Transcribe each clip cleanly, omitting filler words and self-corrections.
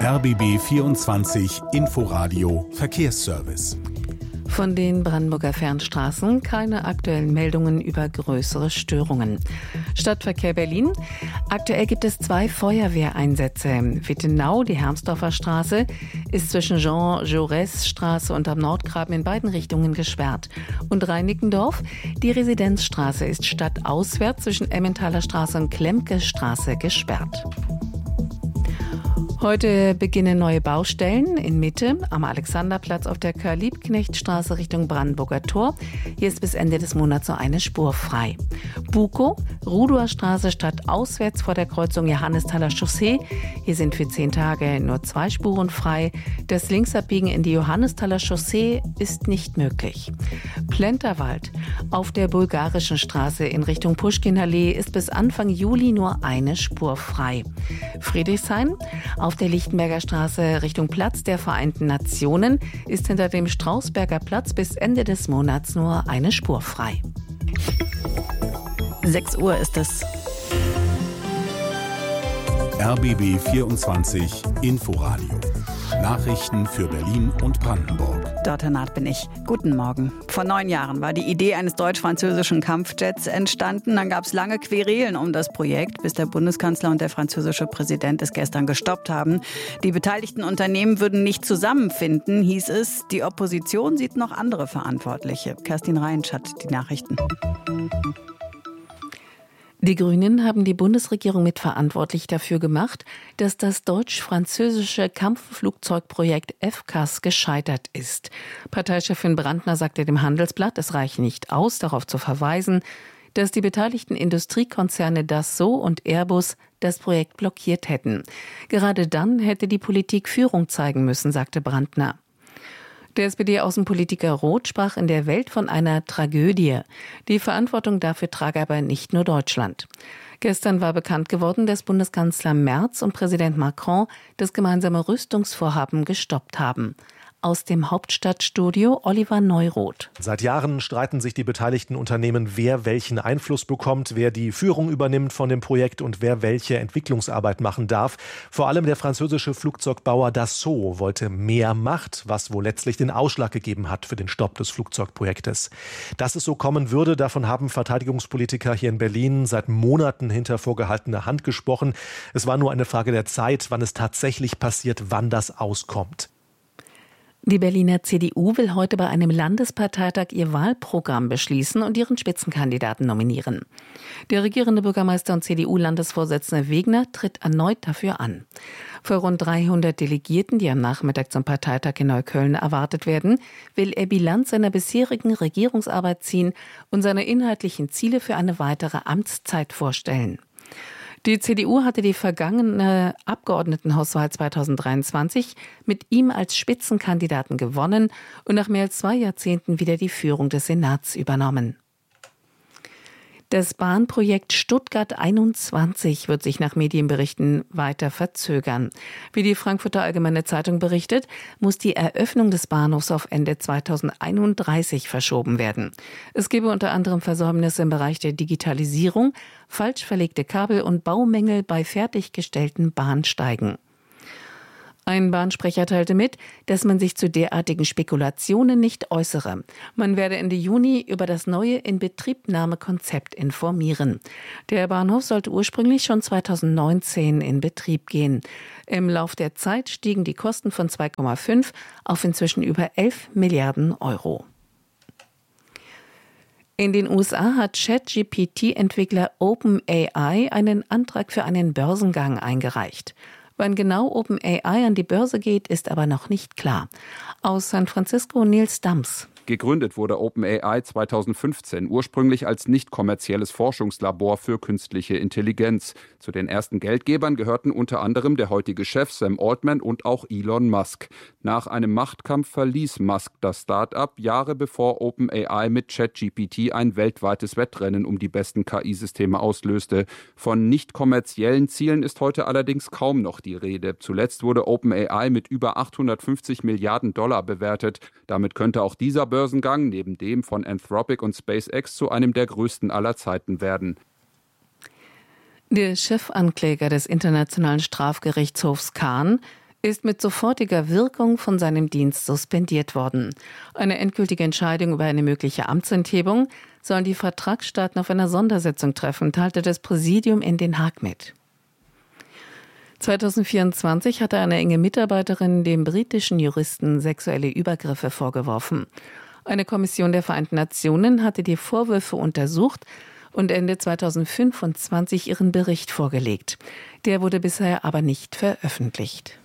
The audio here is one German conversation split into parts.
RBB 24 Inforadio Verkehrsservice. Von den Brandenburger Fernstraßen keine aktuellen Meldungen über größere Störungen. Stadtverkehr Berlin. Aktuell gibt es 2 Feuerwehreinsätze. Wittenau, die Hermsdorfer Straße, ist zwischen Jean-Jaurès-Straße und am Nordgraben in beiden Richtungen gesperrt. Und Reinickendorf, die Residenzstraße, ist stadtauswärts zwischen Emmentaler Straße und Klemke Straße gesperrt. Heute beginnen neue Baustellen in Mitte am Alexanderplatz auf der Karl-Liebknecht-Straße Richtung Brandenburger Tor. Hier ist bis Ende des Monats nur eine Spur frei. Bukow, Rudower Straße stadtauswärts vor der Kreuzung Johannesthaler Chaussee. Hier sind für 10 Tage nur 2 Spuren frei. Das Linksabbiegen in die Johannesthaler Chaussee ist nicht möglich. Plenterwald, auf der Bulgarischen Straße in Richtung Puschkinallee ist bis Anfang Juli nur eine Spur frei. Friedrichshain, auf der Lichtenberger Straße Richtung Platz der Vereinten Nationen ist hinter dem Strausberger Platz bis Ende des Monats nur eine Spur frei. 6 Uhr ist es. RBB 24 Inforadio. Nachrichten für Berlin und Brandenburg. Dörte Naht bin ich. Guten Morgen. Vor 9 Jahren war die Idee eines deutsch-französischen Kampfjets entstanden. Dann gab es lange Querelen um das Projekt, bis der Bundeskanzler und der französische Präsident es gestern gestoppt haben. Die beteiligten Unternehmen würden nicht zusammenfinden, hieß es. Die Opposition sieht noch andere Verantwortliche. Kerstin Reinsch hat die Nachrichten. Die Grünen haben die Bundesregierung mitverantwortlich dafür gemacht, dass das deutsch-französische Kampfflugzeugprojekt FCAS gescheitert ist. Parteichefin Brandner sagte dem Handelsblatt, es reiche nicht aus, darauf zu verweisen, dass die beteiligten Industriekonzerne Dassault und Airbus das Projekt blockiert hätten. Gerade dann hätte die Politik Führung zeigen müssen, sagte Brandner. Der SPD-Außenpolitiker Roth sprach in der Welt von einer Tragödie. Die Verantwortung dafür trage aber nicht nur Deutschland. Gestern war bekannt geworden, dass Bundeskanzler Merz und Präsident Macron das gemeinsame Rüstungsvorhaben gestoppt haben. Aus dem Hauptstadtstudio Oliver Neuroth. Seit Jahren streiten sich die beteiligten Unternehmen, wer welchen Einfluss bekommt, wer die Führung übernimmt von dem Projekt und wer welche Entwicklungsarbeit machen darf. Vor allem der französische Flugzeugbauer Dassault wollte mehr Macht, was wohl letztlich den Ausschlag gegeben hat für den Stopp des Flugzeugprojektes. Dass es so kommen würde, davon haben Verteidigungspolitiker hier in Berlin seit Monaten hinter vorgehaltener Hand gesprochen. Es war nur eine Frage der Zeit, wann es tatsächlich passiert, wann das auskommt. Die Berliner CDU will heute bei einem Landesparteitag ihr Wahlprogramm beschließen und ihren Spitzenkandidaten nominieren. Der regierende Bürgermeister und CDU-Landesvorsitzende Wegner tritt erneut dafür an. Für rund 300 Delegierten, die am Nachmittag zum Parteitag in Neukölln erwartet werden, will er Bilanz seiner bisherigen Regierungsarbeit ziehen und seine inhaltlichen Ziele für eine weitere Amtszeit vorstellen. Die CDU hatte die vergangene Abgeordnetenhauswahl 2023 mit ihm als Spitzenkandidaten gewonnen und nach mehr als 2 Jahrzehnten wieder die Führung des Senats übernommen. Das Bahnprojekt Stuttgart 21 wird sich nach Medienberichten weiter verzögern. Wie die Frankfurter Allgemeine Zeitung berichtet, muss die Eröffnung des Bahnhofs auf Ende 2031 verschoben werden. Es gebe unter anderem Versäumnisse im Bereich der Digitalisierung, falsch verlegte Kabel und Baumängel bei fertiggestellten Bahnsteigen. Ein Bahnsprecher teilte mit, dass man sich zu derartigen Spekulationen nicht äußere. Man werde Ende Juni über das neue Inbetriebnahmekonzept informieren. Der Bahnhof sollte ursprünglich schon 2019 in Betrieb gehen. Im Lauf der Zeit stiegen die Kosten von 2,5 auf inzwischen über 11 Milliarden Euro. In den USA hat ChatGPT-Entwickler OpenAI einen Antrag für einen Börsengang eingereicht. Wann genau OpenAI an die Börse geht, ist aber noch nicht klar. Aus San Francisco Nils Dams. Gegründet wurde OpenAI 2015, ursprünglich als nicht kommerzielles Forschungslabor für künstliche Intelligenz. Zu den ersten Geldgebern gehörten unter anderem der heutige Chef Sam Altman und auch Elon Musk. Nach einem Machtkampf verließ Musk das Start-up, Jahre bevor OpenAI mit ChatGPT ein weltweites Wettrennen um die besten KI-Systeme auslöste. Von nicht kommerziellen Zielen ist heute allerdings kaum noch die Rede. Zuletzt wurde OpenAI mit über 850 Milliarden $, bewertet. Damit könnte auch dieser Börsengang neben dem von Anthropic und SpaceX zu einem der größten aller Zeiten werden. Der Chefankläger des Internationalen Strafgerichtshofs Khan ist mit sofortiger Wirkung von seinem Dienst suspendiert worden. Eine endgültige Entscheidung über eine mögliche Amtsenthebung sollen die Vertragsstaaten auf einer Sondersitzung treffen, teilte das Präsidium in Den Haag mit. 2024 hatte eine enge Mitarbeiterin dem britischen Juristen sexuelle Übergriffe vorgeworfen. Eine Kommission der Vereinten Nationen hatte die Vorwürfe untersucht und Ende 2025 ihren Bericht vorgelegt. Der wurde bisher aber nicht veröffentlicht.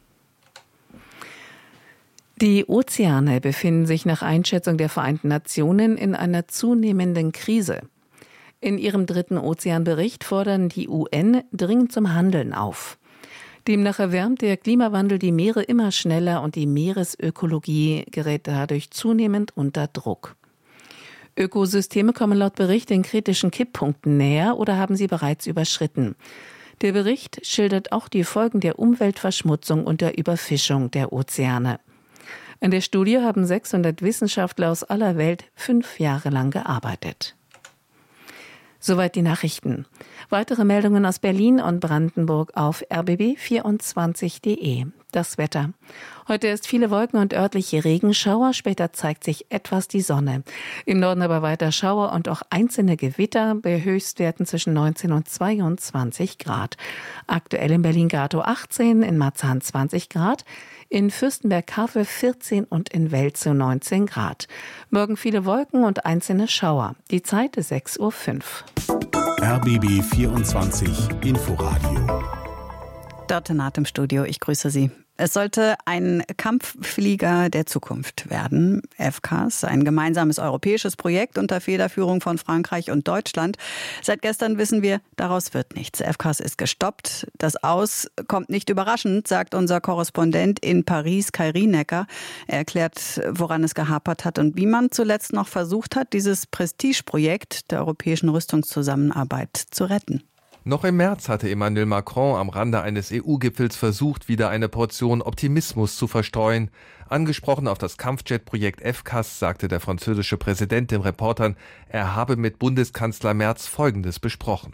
Die Ozeane befinden sich nach Einschätzung der Vereinten Nationen in einer zunehmenden Krise. In ihrem 3. Ozeanbericht fordern die UN dringend zum Handeln auf. Demnach erwärmt der Klimawandel die Meere immer schneller und die Meeresökologie gerät dadurch zunehmend unter Druck. Ökosysteme kommen laut Bericht den kritischen Kipppunkten näher oder haben sie bereits überschritten. Der Bericht schildert auch die Folgen der Umweltverschmutzung und der Überfischung der Ozeane. An der Studie haben 600 Wissenschaftler aus aller Welt 5 Jahre lang gearbeitet. Soweit die Nachrichten. Weitere Meldungen aus Berlin und Brandenburg auf rbb24.de. Das Wetter. Heute ist viele Wolken und örtliche Regenschauer. Später zeigt sich etwas die Sonne. Im Norden aber weiter Schauer und auch einzelne Gewitter bei Höchstwerten zwischen 19 und 22 Grad. Aktuell in Berlin-Gatow 18, in Marzahn 20 Grad, in Fürstenberg-Havel 14 und in Welzow 19 Grad. Morgen viele Wolken und einzelne Schauer. Die Zeit ist 6:05 Uhr. RBB 24 Inforadio. Dörte Naht im Studio, ich grüße Sie. Es sollte ein Kampfflieger der Zukunft werden, FCAS, ein gemeinsames europäisches Projekt unter Federführung von Frankreich und Deutschland. Seit gestern wissen wir, daraus wird nichts. FCAS ist gestoppt. Das Aus kommt nicht überraschend, sagt unser Korrespondent in Paris, Kai Rienecker. Er erklärt, woran es gehapert hat und wie man zuletzt noch versucht hat, dieses Prestigeprojekt der europäischen Rüstungszusammenarbeit zu retten. Noch im März hatte Emmanuel Macron am Rande eines EU-Gipfels versucht, wieder eine Portion Optimismus zu verstreuen. Angesprochen auf das Kampfjet-Projekt FCAS sagte der französische Präsident den Reportern, er habe mit Bundeskanzler Merz Folgendes besprochen.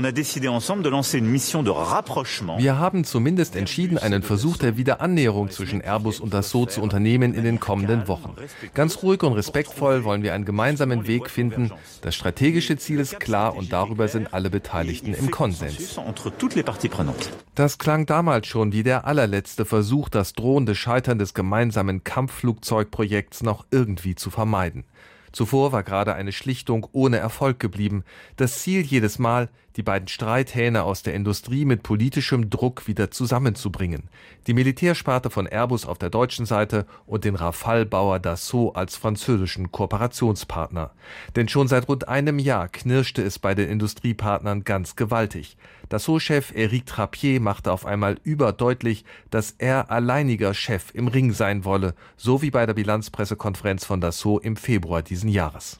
Wir haben zumindest entschieden, einen Versuch der Wiederannäherung zwischen Airbus und Dassault zu unternehmen in den kommenden Wochen. Ganz ruhig und respektvoll wollen wir einen gemeinsamen Weg finden. Das strategische Ziel ist klar und darüber sind alle Beteiligten im Konsens. Das klang damals schon wie der allerletzte Versuch, das drohende Scheitern des gemeinsamen Kampfflugzeugprojekts noch irgendwie zu vermeiden. Zuvor war gerade eine Schlichtung ohne Erfolg geblieben. Das Ziel jedes Mal, die beiden Streithähne aus der Industrie mit politischem Druck wieder zusammenzubringen. Die Militärsparte von Airbus auf der deutschen Seite und den Rafale-Bauer Dassault als französischen Kooperationspartner. Denn schon seit rund einem Jahr knirschte es bei den Industriepartnern ganz gewaltig. Dassault-Chef Éric Trappier machte auf einmal überdeutlich, dass er alleiniger Chef im Ring sein wolle, so wie bei der Bilanzpressekonferenz von Dassault im Februar diesen Jahres.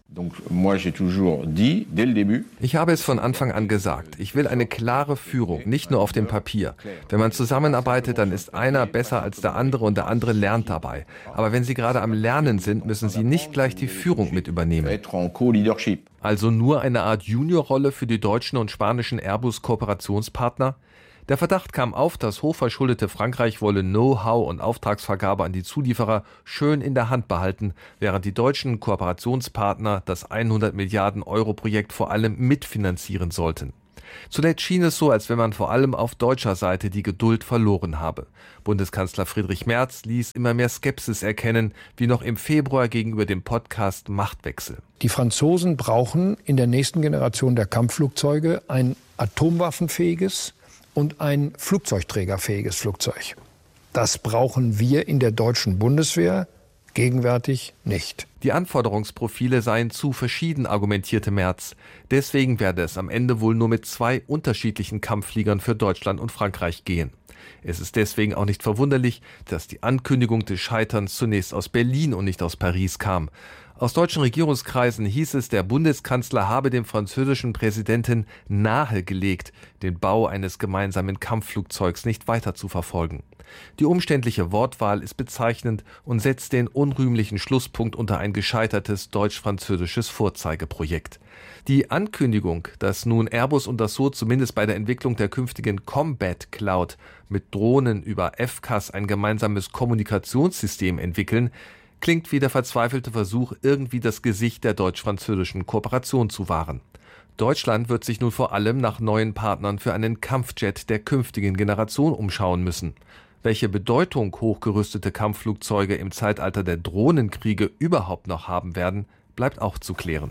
Ich habe es von Anfang an gesagt, ich will eine klare Führung, nicht nur auf dem Papier. Wenn man zusammenarbeitet, dann ist einer besser als der andere und der andere lernt dabei. Aber wenn Sie gerade am Lernen sind, müssen Sie nicht gleich die Führung mit übernehmen. Also nur eine Art Juniorrolle für die deutschen und spanischen Airbus-Kooperationspartner? Der Verdacht kam auf, dass hochverschuldete Frankreich wolle Know-how und Auftragsvergabe an die Zulieferer schön in der Hand behalten, während die deutschen Kooperationspartner das 100 Milliarden Euro Projekt vor allem mitfinanzieren sollten. Zuletzt schien es so, als wenn man vor allem auf deutscher Seite die Geduld verloren habe. Bundeskanzler Friedrich Merz ließ immer mehr Skepsis erkennen, wie noch im Februar gegenüber dem Podcast Machtwechsel. Die Franzosen brauchen in der nächsten Generation der Kampfflugzeuge ein atomwaffenfähiges und ein flugzeugträgerfähiges Flugzeug. Das brauchen wir in der deutschen Bundeswehr gegenwärtig nicht. Die Anforderungsprofile seien zu verschieden, argumentierte Merz. Deswegen werde es am Ende wohl nur mit 2 unterschiedlichen Kampffliegern für Deutschland und Frankreich gehen. Es ist deswegen auch nicht verwunderlich, dass die Ankündigung des Scheiterns zunächst aus Berlin und nicht aus Paris kam. Aus deutschen Regierungskreisen hieß es, der Bundeskanzler habe dem französischen Präsidenten nahegelegt, den Bau eines gemeinsamen Kampfflugzeugs nicht weiter zu verfolgen. Die umständliche Wortwahl ist bezeichnend und setzt den unrühmlichen Schlusspunkt unter ein gescheitertes deutsch-französisches Vorzeigeprojekt. Die Ankündigung, dass nun Airbus und Dassault zumindest bei der Entwicklung der künftigen Combat Cloud mit Drohnen über FCAS ein gemeinsames Kommunikationssystem entwickeln, klingt wie der verzweifelte Versuch, irgendwie das Gesicht der deutsch-französischen Kooperation zu wahren. Deutschland wird sich nun vor allem nach neuen Partnern für einen Kampfjet der künftigen Generation umschauen müssen. Welche Bedeutung hochgerüstete Kampfflugzeuge im Zeitalter der Drohnenkriege überhaupt noch haben werden, bleibt auch zu klären.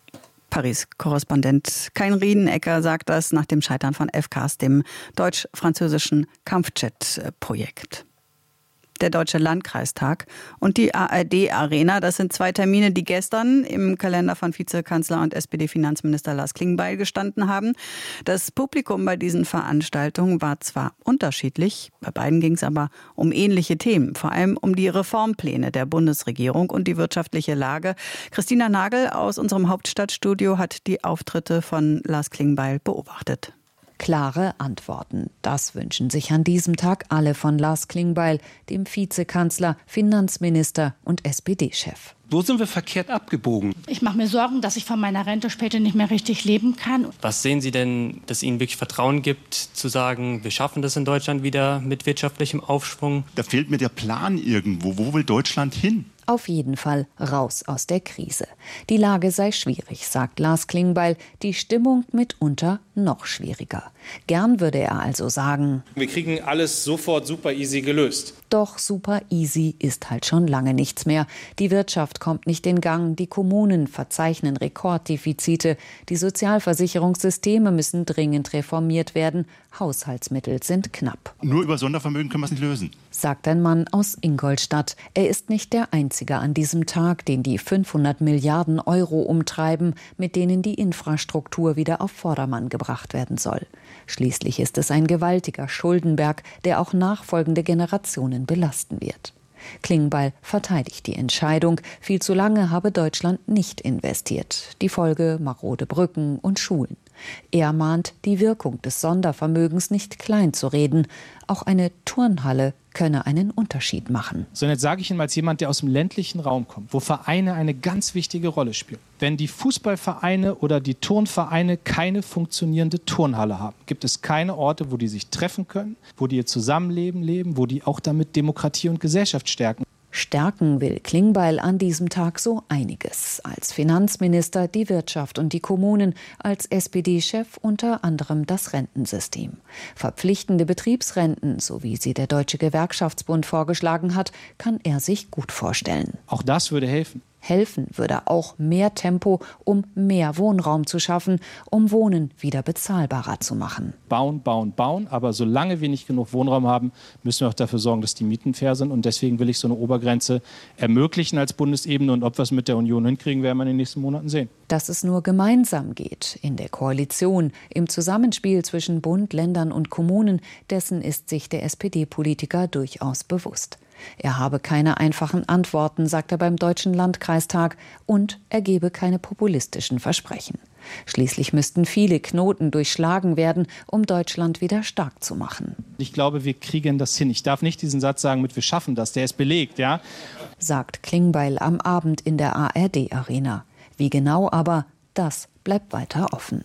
Paris-Korrespondent Kain Riedenecker sagt das nach dem Scheitern von FCAS, dem deutsch-französischen Kampfjet-Projekt. Der Deutsche Landkreistag und die ARD-Arena. Das sind zwei Termine, die gestern im Kalender von Vizekanzler und SPD-Finanzminister Lars Klingbeil gestanden haben. Das Publikum bei diesen Veranstaltungen war zwar unterschiedlich, bei beiden ging es aber um ähnliche Themen, vor allem um die Reformpläne der Bundesregierung und die wirtschaftliche Lage. Christina Nagel aus unserem Hauptstadtstudio hat die Auftritte von Lars Klingbeil beobachtet. Klare Antworten. Das wünschen sich an diesem Tag alle von Lars Klingbeil, dem Vizekanzler, Finanzminister und SPD-Chef. Wo sind wir verkehrt abgebogen? Ich mache mir Sorgen, dass ich von meiner Rente später nicht mehr richtig leben kann. Was sehen Sie denn, dass Ihnen wirklich Vertrauen gibt, zu sagen, wir schaffen das in Deutschland wieder mit wirtschaftlichem Aufschwung? Da fehlt mir der Plan irgendwo. Wo will Deutschland hin? Auf jeden Fall raus aus der Krise. Die Lage sei schwierig, sagt Lars Klingbeil, die Stimmung mitunter noch schwieriger. Gern würde er also sagen, wir kriegen alles sofort super easy gelöst. Doch super easy ist halt schon lange nichts mehr. Die Wirtschaft kommt nicht in Gang, die Kommunen verzeichnen Rekorddefizite, die Sozialversicherungssysteme müssen dringend reformiert werden, Haushaltsmittel sind knapp. Nur über Sondervermögen können wir es nicht lösen, sagt ein Mann aus Ingolstadt. Er ist nicht der Einzige an diesem Tag, den die 500 Milliarden Euro umtreiben, mit denen die Infrastruktur wieder auf Vordermann gebracht werden soll. Schließlich ist es ein gewaltiger Schuldenberg, der auch nachfolgende Generationen belasten wird. Klingbeil verteidigt die Entscheidung. Viel zu lange habe Deutschland nicht investiert. Die Folge marode Brücken und Schulen. Er mahnt, die Wirkung des Sondervermögens nicht klein zu reden. Auch eine Turnhalle könne einen Unterschied machen. So, und jetzt sage ich Ihnen als jemand, der aus dem ländlichen Raum kommt, wo Vereine eine ganz wichtige Rolle spielen. Wenn die Fußballvereine oder die Turnvereine keine funktionierende Turnhalle haben, gibt es keine Orte, wo die sich treffen können, wo die ihr Zusammenleben leben, wo die auch damit Demokratie und Gesellschaft stärken. Stärken will Klingbeil an diesem Tag so einiges. Als Finanzminister die Wirtschaft und die Kommunen, als SPD-Chef unter anderem das Rentensystem. Verpflichtende Betriebsrenten, so wie sie der Deutsche Gewerkschaftsbund vorgeschlagen hat, kann er sich gut vorstellen. Auch das würde helfen. Helfen würde auch mehr Tempo, um mehr Wohnraum zu schaffen, um Wohnen wieder bezahlbarer zu machen. Bauen, bauen, bauen. Aber solange wir nicht genug Wohnraum haben, müssen wir auch dafür sorgen, dass die Mieten fair sind. Und deswegen will ich so eine Obergrenze ermöglichen als Bundesebene. Und ob wir es mit der Union hinkriegen, werden wir in den nächsten Monaten sehen. Dass es nur gemeinsam geht, in der Koalition, im Zusammenspiel zwischen Bund, Ländern und Kommunen, dessen ist sich der SPD-Politiker durchaus bewusst. Er habe keine einfachen Antworten, sagt er beim Deutschen Landkreistag, und er gebe keine populistischen Versprechen. Schließlich müssten viele Knoten durchschlagen werden, um Deutschland wieder stark zu machen. Ich glaube, wir kriegen das hin. Ich darf nicht diesen Satz sagen mit wir schaffen das, der ist belegt, ja? Sagt Klingbeil am Abend in der ARD-Arena. Wie genau aber, das bleibt weiter offen.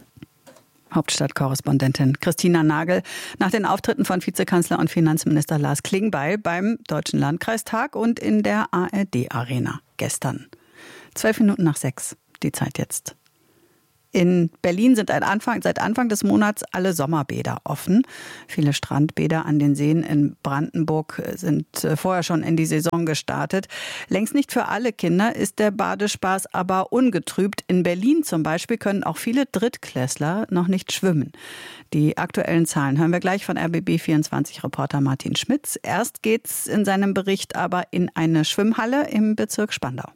Hauptstadtkorrespondentin Christina Nagel nach den Auftritten von Vizekanzler und Finanzminister Lars Klingbeil beim Deutschen Landkreistag und in der ARD-Arena gestern. 5:12, die Zeit jetzt. In Berlin sind seit Anfang des Monats alle Sommerbäder offen. Viele Strandbäder an den Seen in Brandenburg sind vorher schon in die Saison gestartet. Längst nicht für alle Kinder ist der Badespaß aber ungetrübt. In Berlin zum Beispiel können auch viele Drittklässler noch nicht schwimmen. Die aktuellen Zahlen hören wir gleich von RBB24-Reporter Martin Schmitz. Erst geht's in seinem Bericht aber in eine Schwimmhalle im Bezirk Spandau.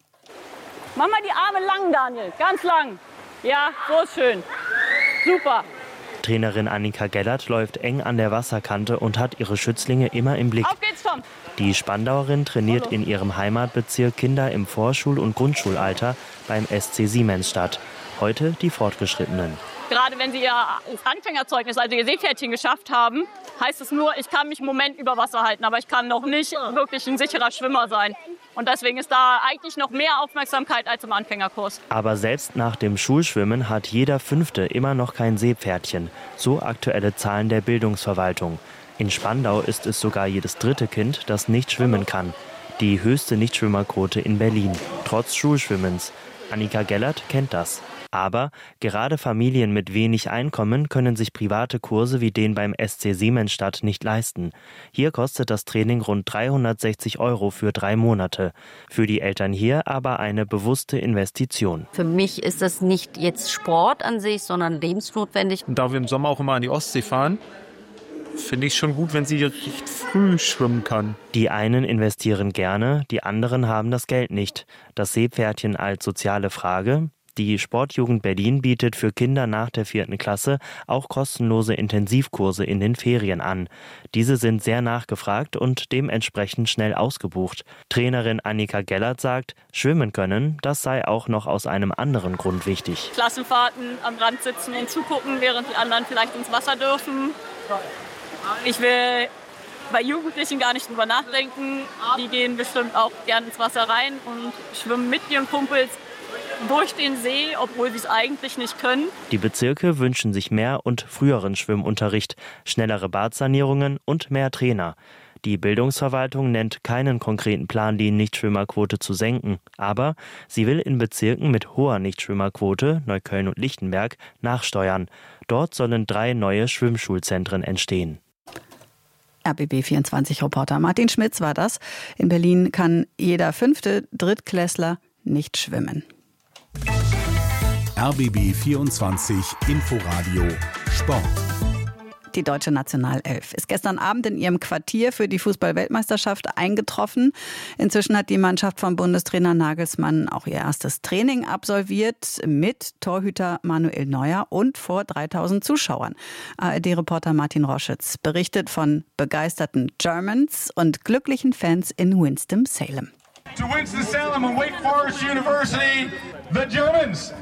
Mach mal die Arme lang, Daniel, ganz lang. Ja, so ist schön. Super. Trainerin Annika Gellert läuft eng an der Wasserkante und hat ihre Schützlinge immer im Blick. Auf geht's, Tom! Die Spandauerin trainiert in ihrem Heimatbezirk Kinder im Vorschul- und Grundschulalter beim SC Siemensstadt. Heute die Fortgeschrittenen. Gerade wenn Sie Ihr Anfängerzeugnis, also Ihr Seepferdchen geschafft haben, heißt es nur, ich kann mich im Moment über Wasser halten, aber ich kann noch nicht wirklich ein sicherer Schwimmer sein. Und deswegen ist da eigentlich noch mehr Aufmerksamkeit als im Anfängerkurs. Aber selbst nach dem Schulschwimmen hat jeder Fünfte immer noch kein Seepferdchen. So aktuelle Zahlen der Bildungsverwaltung. In Spandau ist es sogar jedes dritte Kind, das nicht schwimmen kann. Die höchste Nichtschwimmerquote in Berlin, trotz Schulschwimmens. Annika Gellert kennt das. Aber gerade Familien mit wenig Einkommen können sich private Kurse wie den beim SC Siemensstadt nicht leisten. Hier kostet das Training rund 360 € für 3 Monate. Für die Eltern hier aber eine bewusste Investition. Für mich ist das nicht jetzt Sport an sich, sondern lebensnotwendig. Und da wir im Sommer auch immer an die Ostsee fahren, finde ich schon gut, wenn sie recht früh schwimmen kann. Die einen investieren gerne, die anderen haben das Geld nicht. Das Seepferdchen als soziale Frage. Die Sportjugend Berlin bietet für Kinder nach der 4. Klasse auch kostenlose Intensivkurse in den Ferien an. Diese sind sehr nachgefragt und dementsprechend schnell ausgebucht. Trainerin Annika Gellert sagt, schwimmen können, das sei auch noch aus einem anderen Grund wichtig. Klassenfahrten am Rand sitzen und zugucken, während die anderen vielleicht ins Wasser dürfen. Ich will bei Jugendlichen gar nicht drüber nachdenken. Die gehen bestimmt auch gern ins Wasser rein und schwimmen mit ihren Kumpels durch den See, obwohl sie es eigentlich nicht können. Die Bezirke wünschen sich mehr und früheren Schwimmunterricht, schnellere Badsanierungen und mehr Trainer. Die Bildungsverwaltung nennt keinen konkreten Plan, die Nichtschwimmerquote zu senken. Aber sie will in Bezirken mit hoher Nichtschwimmerquote, Neukölln und Lichtenberg, nachsteuern. Dort sollen 3 neue Schwimmschulzentren entstehen. RBB24-Reporter Martin Schmitz war das. In Berlin kann jeder 5. Drittklässler nicht schwimmen. RBB 24 Inforadio Sport. Die deutsche Nationalelf ist gestern Abend in ihrem Quartier für die Fußball-Weltmeisterschaft eingetroffen. Inzwischen hat die Mannschaft von Bundestrainer Nagelsmann auch ihr erstes Training absolviert mit Torhüter Manuel Neuer und vor 3000 Zuschauern. ARD-Reporter Martin Roschitz berichtet von begeisterten Germans und glücklichen Fans in Winston-Salem. To Winston-Salem and Wake Forest University, the Germans.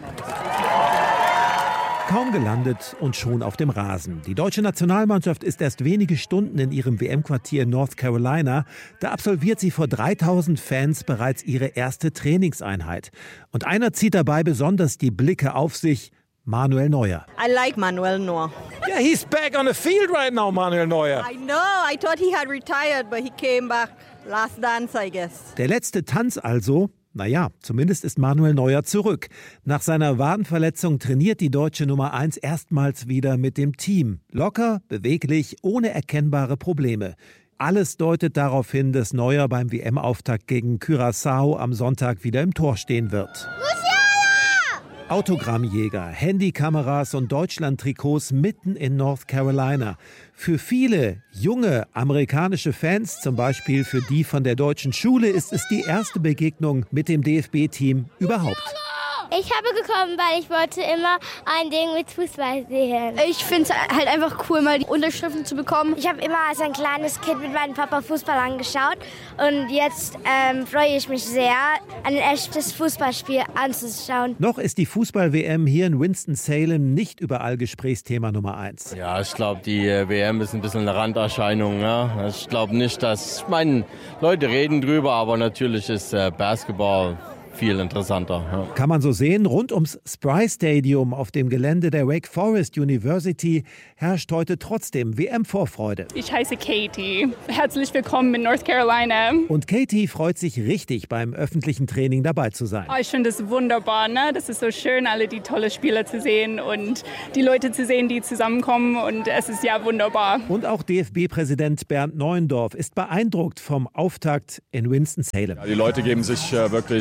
Kaum gelandet und schon auf dem Rasen. Die deutsche Nationalmannschaft ist erst wenige Stunden in ihrem WM-Quartier in North Carolina. Da absolviert sie vor 3000 Fans bereits ihre erste Trainingseinheit. Und einer zieht dabei besonders die Blicke auf sich: Manuel Neuer. I like Manuel Neuer. Yeah, he's back on the field right now, Manuel Neuer. I know. I thought he had retired, but he came back. Last dance, I guess. Der letzte Tanz also. Naja, zumindest ist Manuel Neuer zurück. Nach seiner Wadenverletzung trainiert die deutsche Nummer 1 erstmals wieder mit dem Team. Locker, beweglich, ohne erkennbare Probleme. Alles deutet darauf hin, dass Neuer beim WM-Auftakt gegen Curaçao am Sonntag wieder im Tor stehen wird. Autogrammjäger, Handykameras und Deutschland-Trikots mitten in North Carolina. Für viele junge amerikanische Fans, zum Beispiel für die von der deutschen Schule, ist es die erste Begegnung mit dem DFB-Team überhaupt. Ich habe gekommen, weil ich wollte immer ein Ding mit Fußball sehen. Ich finde es halt einfach cool, mal die Unterschriften zu bekommen. Ich habe immer als ein kleines Kind mit meinem Papa Fußball angeschaut. Und jetzt freue ich mich sehr, ein echtes Fußballspiel anzuschauen. Noch ist die Fußball-WM hier in Winston-Salem nicht überall Gesprächsthema Nummer 1. Ja, ich glaube, die WM ist ein bisschen eine Randerscheinung. Ja? Ich glaube nicht, dass... Ich meine, Leute reden drüber, aber natürlich ist Basketball viel interessanter. Ja. Kann man so sehen, rund ums Spry Stadium auf dem Gelände der Wake Forest University herrscht heute trotzdem WM-Vorfreude. Ich heiße Katie. Herzlich willkommen in North Carolina. Und Katie freut sich richtig, beim öffentlichen Training dabei zu sein. Ich finde es wunderbar, ne? Das ist so schön, alle die tolle Spieler zu sehen und die Leute zu sehen, die zusammenkommen. Und es ist ja wunderbar. Und auch DFB-Präsident Bernd Neuendorf ist beeindruckt vom Auftakt in Winston-Salem. Ja, die Leute geben sich wirklich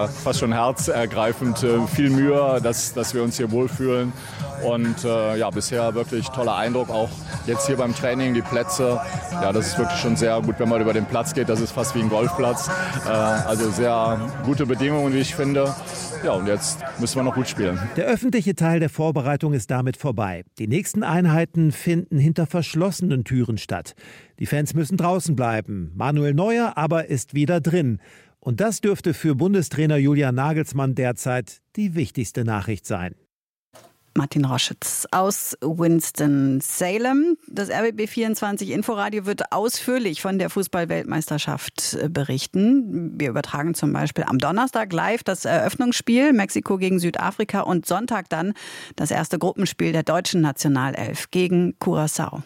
fast schon herzergreifend. Viel Mühe, dass wir uns hier wohlfühlen. Und bisher wirklich toller Eindruck, auch jetzt hier beim Training, die Plätze. Ja, das ist wirklich schon sehr gut, wenn man über den Platz geht. Das ist fast wie ein Golfplatz. Also sehr gute Bedingungen, wie ich finde. Ja, und jetzt müssen wir noch gut spielen. Der öffentliche Teil der Vorbereitung ist damit vorbei. Die nächsten Einheiten finden hinter verschlossenen Türen statt. Die Fans müssen draußen bleiben. Manuel Neuer aber ist wieder drin. Und das dürfte für Bundestrainer Julian Nagelsmann derzeit die wichtigste Nachricht sein. Martin Roschitz aus Winston-Salem. Das RBB24 Inforadio wird ausführlich von der Fußball-Weltmeisterschaft berichten. Wir übertragen zum Beispiel am Donnerstag live das Eröffnungsspiel Mexiko gegen Südafrika und Sonntag dann das erste Gruppenspiel der deutschen Nationalelf gegen Curaçao.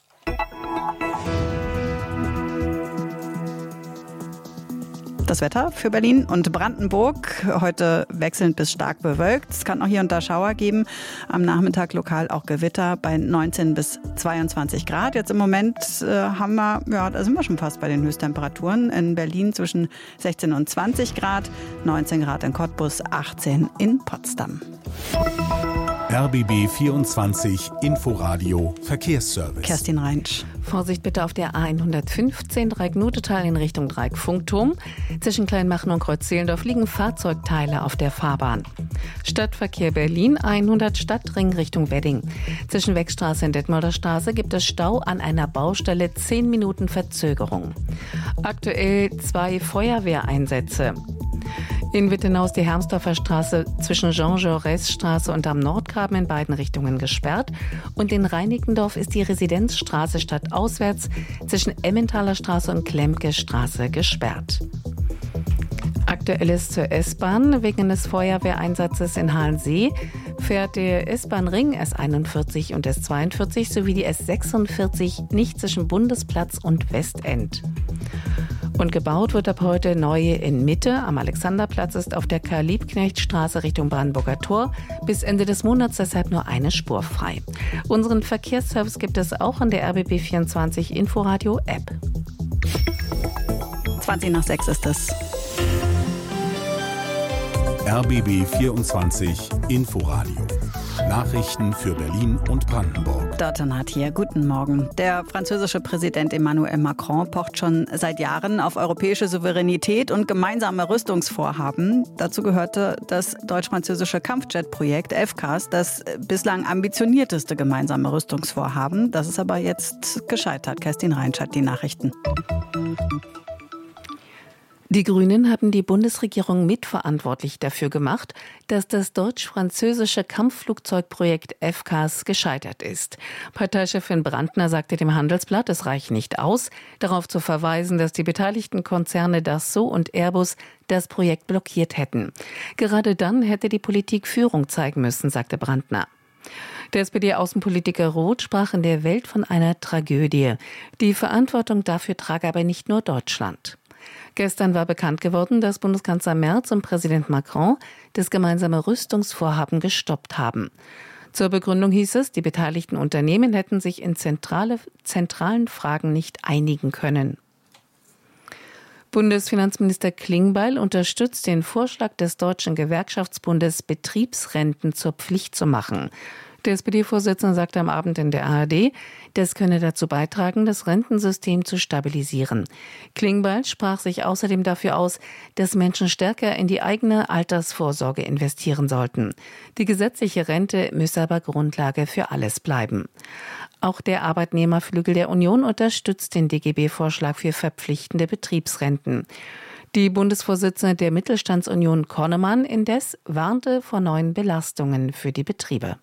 Das Wetter für Berlin und Brandenburg. Heute wechselnd bis stark bewölkt. Es kann auch hier und da Schauer geben. Am Nachmittag lokal auch Gewitter bei 19 bis 22 Grad. Jetzt im Moment da sind wir schon fast bei den Höchsttemperaturen. In Berlin zwischen 16 und 20 Grad, 19 Grad in Cottbus, 18 in Potsdam. RBB 24 Inforadio Verkehrsservice. Kerstin Reinsch. Vorsicht bitte auf der A115 Dreieck-Nutetal in Richtung Dreieck-Funkturm. Zwischen Kleinmachen und Kreuz-Zehlendorf liegen Fahrzeugteile auf der Fahrbahn. Stadtverkehr Berlin 100 Stadtring Richtung Wedding. Zwischen Wegstraße und Detmolder Straße gibt es Stau an einer Baustelle, 10 Minuten Verzögerung. Aktuell 2 Feuerwehreinsätze. In Wittenhaus die Hermsdorfer Straße zwischen Jean-Jaurès-Straße und am Nordgraben in beiden Richtungen gesperrt. Und in Reinickendorf ist die Residenzstraße stadtauswärts zwischen Emmentaler Straße und Klemke Straße gesperrt. Aktuelles zur S-Bahn. Wegen des Feuerwehreinsatzes in Halensee fährt der S-Bahn-Ring S41 und S42 sowie die S46 nicht zwischen Bundesplatz und Westend. Und gebaut wird ab heute neu in Mitte. Am Alexanderplatz ist auf der Karl-Liebknecht-Straße Richtung Brandenburger Tor bis Ende des Monats deshalb nur eine Spur frei. Unseren Verkehrsservice gibt es auch in der RBB24 Inforadio App. 20 nach 6 ist es. RBB 24 Inforadio. Nachrichten für Berlin und Brandenburg. Dorten hat hier. Guten Morgen. Der französische Präsident Emmanuel Macron pocht schon seit Jahren auf europäische Souveränität und gemeinsame Rüstungsvorhaben. Dazu gehörte das deutsch-französische Kampfjet-Projekt FCAS, das bislang ambitionierteste gemeinsame Rüstungsvorhaben. Das ist aber jetzt gescheitert. Kerstin Reinsch hat die Nachrichten. Die Grünen haben die Bundesregierung mitverantwortlich dafür gemacht, dass das deutsch-französische Kampfflugzeugprojekt FCAS gescheitert ist. Parteichefin Brandner sagte dem Handelsblatt, es reicht nicht aus, darauf zu verweisen, dass die beteiligten Konzerne Dassault und Airbus das Projekt blockiert hätten. Gerade dann hätte die Politik Führung zeigen müssen, sagte Brandner. Der SPD-Außenpolitiker Roth sprach in der Welt von einer Tragödie. Die Verantwortung dafür trage aber nicht nur Deutschland. Gestern war bekannt geworden, dass Bundeskanzler Merz und Präsident Macron das gemeinsame Rüstungsvorhaben gestoppt haben. Zur Begründung hieß es, die beteiligten Unternehmen hätten sich in zentralen Fragen nicht einigen können. Bundesfinanzminister Klingbeil unterstützt den Vorschlag des Deutschen Gewerkschaftsbundes, Betriebsrenten zur Pflicht zu machen. Der SPD-Vorsitzende sagte am Abend in der ARD, das könne dazu beitragen, das Rentensystem zu stabilisieren. Klingbeil sprach sich außerdem dafür aus, dass Menschen stärker in die eigene Altersvorsorge investieren sollten. Die gesetzliche Rente müsse aber Grundlage für alles bleiben. Auch der Arbeitnehmerflügel der Union unterstützt den DGB-Vorschlag für verpflichtende Betriebsrenten. Die Bundesvorsitzende der Mittelstandsunion Konnemann indes warnte vor neuen Belastungen für die Betriebe.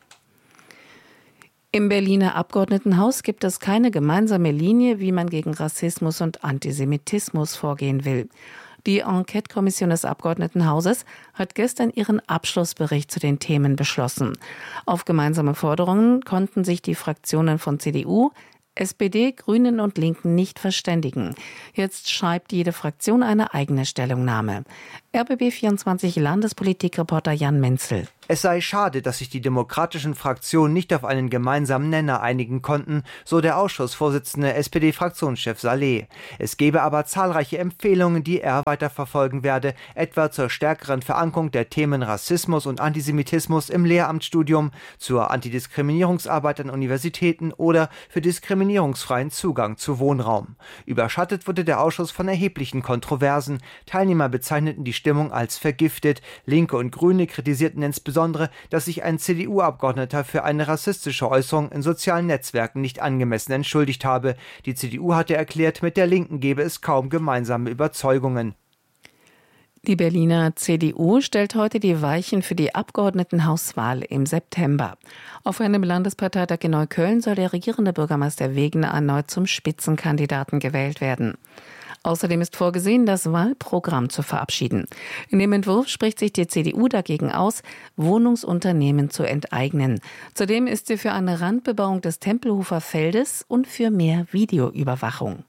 Im Berliner Abgeordnetenhaus gibt es keine gemeinsame Linie, wie man gegen Rassismus und Antisemitismus vorgehen will. Die Enquete-Kommission des Abgeordnetenhauses hat gestern ihren Abschlussbericht zu den Themen beschlossen. Auf gemeinsame Forderungen konnten sich die Fraktionen von CDU, SPD, Grünen und Linken nicht verständigen. Jetzt schreibt jede Fraktion eine eigene Stellungnahme. RBB24 Landespolitikreporter Jan Menzel. Es sei schade, dass sich die demokratischen Fraktionen nicht auf einen gemeinsamen Nenner einigen konnten, so der Ausschussvorsitzende SPD-Fraktionschef Saleh. Es gebe aber zahlreiche Empfehlungen, die er weiterverfolgen werde, etwa zur stärkeren Verankerung der Themen Rassismus und Antisemitismus im Lehramtsstudium, zur Antidiskriminierungsarbeit an Universitäten oder für diskriminierungsfreien Zugang zu Wohnraum. Überschattet wurde der Ausschuss von erheblichen Kontroversen. Teilnehmer bezeichneten die Stimmung als vergiftet. Linke und Grüne kritisierten insbesondere, dass sich ein CDU-Abgeordneter für eine rassistische Äußerung in sozialen Netzwerken nicht angemessen entschuldigt habe. Die CDU hatte erklärt, mit der Linken gebe es kaum gemeinsame Überzeugungen. Die Berliner CDU stellt heute die Weichen für die Abgeordnetenhauswahl im September. Auf einem Landesparteitag in Neukölln soll der regierende Bürgermeister Wegener erneut zum Spitzenkandidaten gewählt werden. Außerdem ist vorgesehen, das Wahlprogramm zu verabschieden. In dem Entwurf spricht sich die CDU dagegen aus, Wohnungsunternehmen zu enteignen. Zudem ist sie für eine Randbebauung des Tempelhofer Feldes und für mehr Videoüberwachung.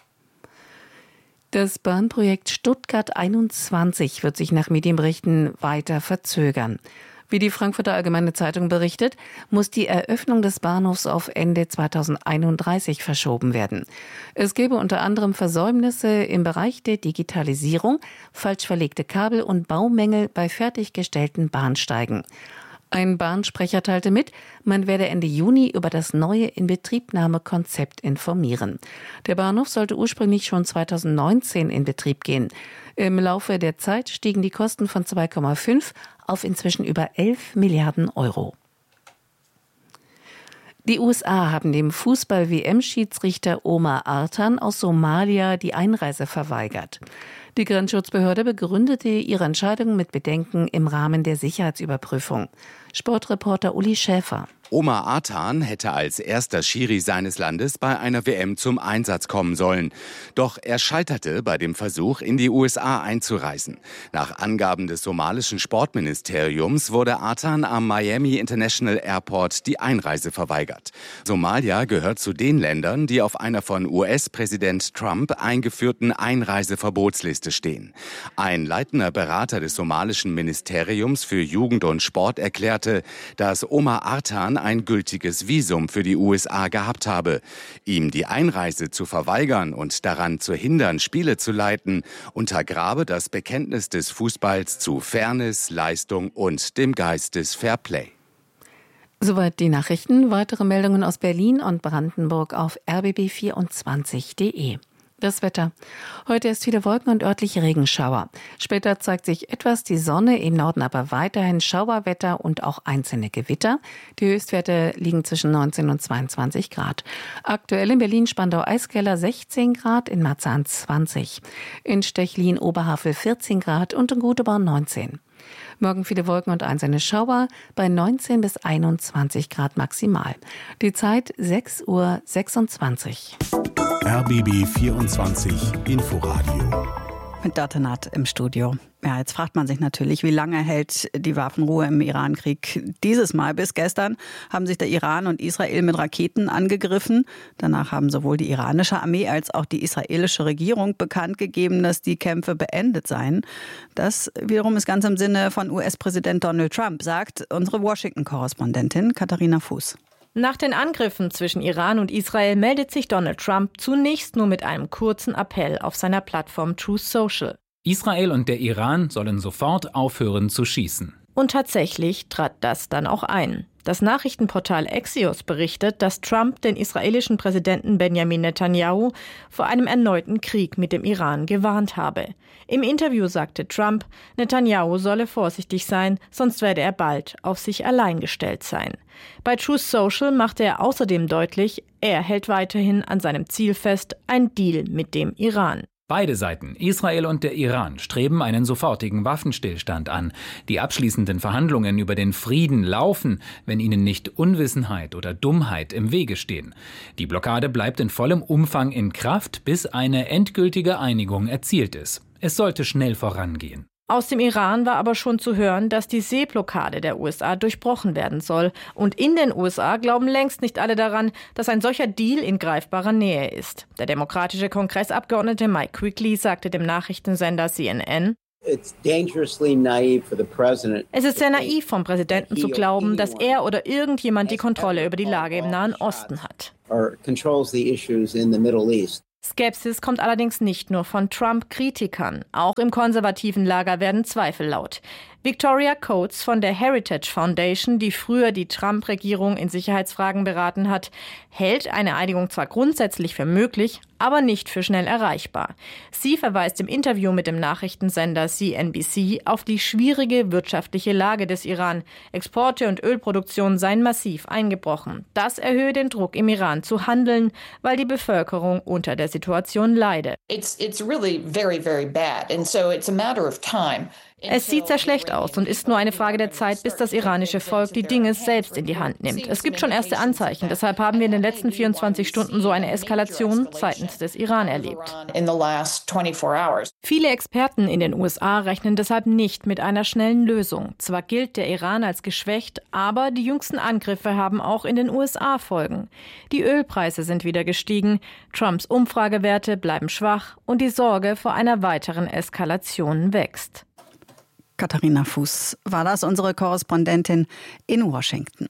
Das Bahnprojekt Stuttgart 21 wird sich nach Medienberichten weiter verzögern. Wie die Frankfurter Allgemeine Zeitung berichtet, muss die Eröffnung des Bahnhofs auf Ende 2031 verschoben werden. Es gebe unter anderem Versäumnisse im Bereich der Digitalisierung, falsch verlegte Kabel und Baumängel bei fertiggestellten Bahnsteigen. Ein Bahnsprecher teilte mit, man werde Ende Juni über das neue Inbetriebnahmekonzept informieren. Der Bahnhof sollte ursprünglich schon 2019 in Betrieb gehen. Im Laufe der Zeit stiegen die Kosten von 2,5 auf inzwischen über 11 Milliarden Euro. Die USA haben dem Fußball-WM-Schiedsrichter Omar Artan aus Somalia die Einreise verweigert. Die Grenzschutzbehörde begründete ihre Entscheidung mit Bedenken im Rahmen der Sicherheitsüberprüfung. Sportreporter Uli Schäfer. Omar Artan hätte als erster Schiri seines Landes bei einer WM zum Einsatz kommen sollen. Doch er scheiterte bei dem Versuch, in die USA einzureisen. Nach Angaben des somalischen Sportministeriums wurde Artan am Miami International Airport die Einreise verweigert. Somalia gehört zu den Ländern, die auf einer von US-Präsident Trump eingeführten Einreiseverbotsliste stehen. Ein leitender Berater des somalischen Ministeriums für Jugend und Sport erklärte, dass Omar Artan ein gültiges Visum für die USA gehabt habe. Ihm die Einreise zu verweigern und daran zu hindern, Spiele zu leiten, untergrabe das Bekenntnis des Fußballs zu Fairness, Leistung und dem Geist des Fairplay. Soweit die Nachrichten. Weitere Meldungen aus Berlin und Brandenburg auf rbb24.de. Das Wetter. Heute ist viele Wolken und örtliche Regenschauer. Später zeigt sich etwas die Sonne, im Norden aber weiterhin Schauerwetter und auch einzelne Gewitter. Die Höchstwerte liegen zwischen 19 und 22 Grad. Aktuell in Berlin-Spandau-Eiskeller 16 Grad, in Marzahn 20. In Stechlin-Oberhavel 14 Grad und in Göteborg 19. Morgen viele Wolken und einzelne Schauer bei 19 bis 21 Grad maximal. Die Zeit 6:26 Uhr. RBB 24 Inforadio. Mit Datenat im Studio. Ja, jetzt fragt man sich natürlich, wie lange hält die Waffenruhe im Iran-Krieg? Dieses Mal, bis gestern, haben sich der Iran und Israel mit Raketen angegriffen. Danach haben sowohl die iranische Armee als auch die israelische Regierung bekannt gegeben, dass die Kämpfe beendet seien. Das wiederum ist ganz im Sinne von US-Präsident Donald Trump, sagt unsere Washington-Korrespondentin Katharina Fuß. Nach den Angriffen zwischen Iran und Israel meldet sich Donald Trump zunächst nur mit einem kurzen Appell auf seiner Plattform Truth Social. Israel und der Iran sollen sofort aufhören zu schießen. Und tatsächlich trat das dann auch ein. Das Nachrichtenportal Axios berichtet, dass Trump den israelischen Präsidenten Benjamin Netanyahu vor einem erneuten Krieg mit dem Iran gewarnt habe. Im Interview sagte Trump, Netanyahu solle vorsichtig sein, sonst werde er bald auf sich allein gestellt sein. Bei Truth Social machte er außerdem deutlich, er hält weiterhin an seinem Ziel fest, ein Deal mit dem Iran. Beide Seiten, Israel und der Iran, streben einen sofortigen Waffenstillstand an. Die abschließenden Verhandlungen über den Frieden laufen, wenn ihnen nicht Unwissenheit oder Dummheit im Wege stehen. Die Blockade bleibt in vollem Umfang in Kraft, bis eine endgültige Einigung erzielt ist. Es sollte schnell vorangehen. Aus dem Iran war aber schon zu hören, dass die Seeblockade der USA durchbrochen werden soll. Und in den USA glauben längst nicht alle daran, dass ein solcher Deal in greifbarer Nähe ist. Der demokratische Kongressabgeordnete Mike Quigley sagte dem Nachrichtensender CNN: Es ist sehr naiv vom Präsidenten zu glauben, dass er oder irgendjemand die Kontrolle über die Lage im Nahen Osten hat. Skepsis kommt allerdings nicht nur von Trump-Kritikern. Auch im konservativen Lager werden Zweifel laut. Victoria Coates von der Heritage Foundation, die früher die Trump-Regierung in Sicherheitsfragen beraten hat, hält eine Einigung zwar grundsätzlich für möglich, aber nicht für schnell erreichbar. Sie verweist im Interview mit dem Nachrichtensender CNBC auf die schwierige wirtschaftliche Lage des Iran. Exporte und Ölproduktion seien massiv eingebrochen. Das erhöhe den Druck im Iran zu handeln, weil die Bevölkerung unter der Situation leide. It's really very, very bad. And so it's a matter of time. Es sieht sehr schlecht aus und ist nur eine Frage der Zeit, bis das iranische Volk die Dinge selbst in die Hand nimmt. Es gibt schon erste Anzeichen. Deshalb haben wir in den letzten 24 Stunden so eine Eskalation seitens des Iran erlebt. Viele Experten in den USA rechnen deshalb nicht mit einer schnellen Lösung. Zwar gilt der Iran als geschwächt, aber die jüngsten Angriffe haben auch in den USA Folgen. Die Ölpreise sind wieder gestiegen, Trumps Umfragewerte bleiben schwach und die Sorge vor einer weiteren Eskalation wächst. Katharina Fuß war das, unsere Korrespondentin in Washington.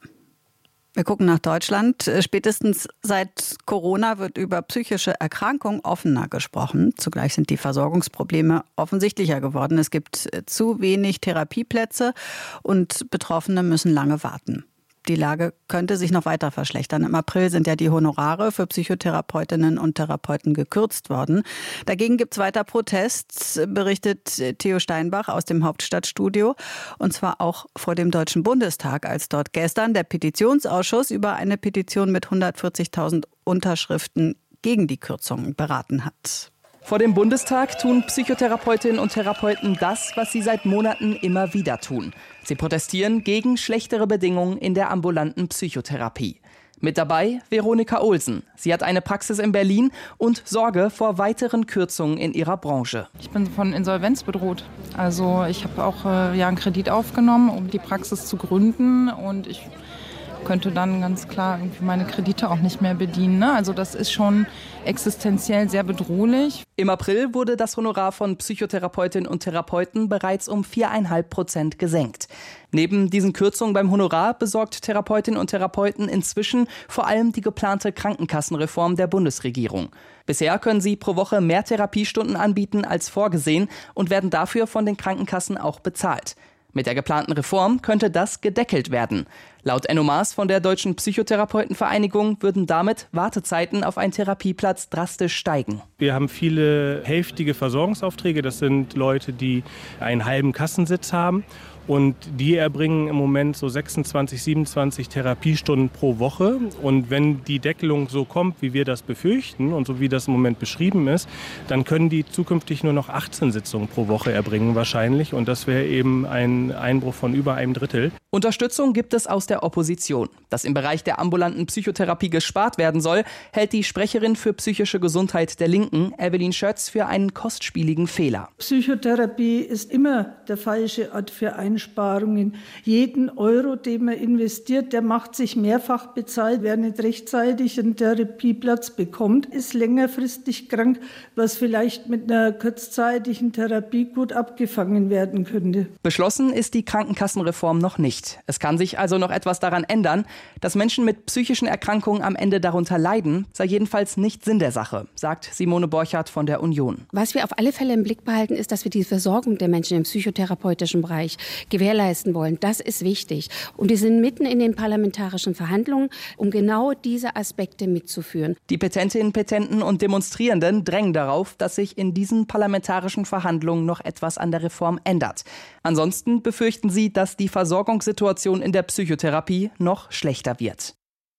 Wir gucken nach Deutschland. Spätestens seit Corona wird über psychische Erkrankungen offener gesprochen. Zugleich sind die Versorgungsprobleme offensichtlicher geworden. Es gibt zu wenig Therapieplätze und Betroffene müssen lange warten. Die Lage könnte sich noch weiter verschlechtern. Im April sind ja die Honorare für Psychotherapeutinnen und Therapeuten gekürzt worden. Dagegen gibt es weiter Protest, berichtet Theo Steinbach aus dem Hauptstadtstudio. Und zwar auch vor dem Deutschen Bundestag, als dort gestern der Petitionsausschuss über eine Petition mit 140.000 Unterschriften gegen die Kürzungen beraten hat. Vor dem Bundestag tun Psychotherapeutinnen und Therapeuten das, was sie seit Monaten immer wieder tun. Sie protestieren gegen schlechtere Bedingungen in der ambulanten Psychotherapie. Mit dabei Veronika Olsen. Sie hat eine Praxis in Berlin und Sorge vor weiteren Kürzungen in ihrer Branche. Ich bin von Insolvenz bedroht. Also ich habe auch einen Kredit aufgenommen, um die Praxis zu gründen, und ich könnte dann ganz klar irgendwie meine Kredite auch nicht mehr bedienen. Ne? Also das ist schon existenziell sehr bedrohlich. Im April wurde das Honorar von Psychotherapeutinnen und Therapeuten bereits um 4,5% gesenkt. Neben diesen Kürzungen beim Honorar besorgt Therapeutinnen und Therapeuten inzwischen vor allem die geplante Krankenkassenreform der Bundesregierung. Bisher können sie pro Woche mehr Therapiestunden anbieten als vorgesehen und werden dafür von den Krankenkassen auch bezahlt. Mit der geplanten Reform könnte das gedeckelt werden. Laut Enno Maas von der Deutschen Psychotherapeutenvereinigung würden damit Wartezeiten auf einen Therapieplatz drastisch steigen. Wir haben viele hälftige Versorgungsaufträge. Das sind Leute, die einen halben Kassensitz haben. Und die erbringen im Moment so 26, 27 Therapiestunden pro Woche. Und wenn die Deckelung so kommt, wie wir das befürchten und so wie das im Moment beschrieben ist, dann können die zukünftig nur noch 18 Sitzungen pro Woche erbringen wahrscheinlich. Und das wäre eben ein Einbruch von über einem Drittel. Unterstützung gibt es aus der Opposition. Dass im Bereich der ambulanten Psychotherapie gespart werden soll, hält die Sprecherin für psychische Gesundheit der Linken, Evelyn Schötz, für einen kostspieligen Fehler. Psychotherapie ist immer der falsche Ort für Einsparungen. Jeden Euro, den man investiert, der macht sich mehrfach bezahlt. Wer nicht rechtzeitig einen Therapieplatz bekommt, ist längerfristig krank, was vielleicht mit einer kurzzeitigen Therapie gut abgefangen werden könnte. Beschlossen ist die Krankenkassenreform noch nicht. Es kann sich also noch etwas daran ändern. Dass Menschen mit psychischen Erkrankungen am Ende darunter leiden, sei jedenfalls nicht Sinn der Sache, sagt Simone Borchardt von der Union. Was wir auf alle Fälle im Blick behalten, ist, dass wir die Versorgung der Menschen im psychotherapeutischen Bereich gewährleisten wollen. Das ist wichtig. Und wir sind mitten in den parlamentarischen Verhandlungen, um genau diese Aspekte mitzuführen. Die Petentinnen, Petenten und Demonstrierenden drängen darauf, dass sich in diesen parlamentarischen Verhandlungen noch etwas an der Reform ändert. Ansonsten befürchten sie, dass die Versorgungssituation in der Psychotherapie noch schlechter wird.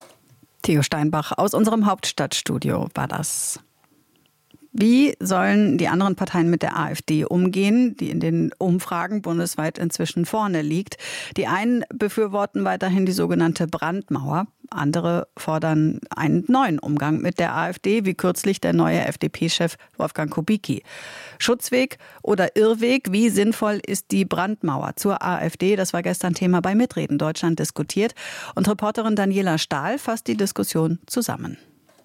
Theo Steinbach aus unserem Hauptstadtstudio war das. Wie sollen die anderen Parteien mit der AfD umgehen, die in den Umfragen bundesweit inzwischen vorne liegt? Die einen befürworten weiterhin die sogenannte Brandmauer. Andere fordern einen neuen Umgang mit der AfD, wie kürzlich der neue FDP-Chef Wolfgang Kubicki. Schutzweg oder Irrweg, wie sinnvoll ist die Brandmauer zur AfD? Das war gestern Thema bei Mitreden Deutschland diskutiert. Und Reporterin Daniela Stahl fasst die Diskussion zusammen.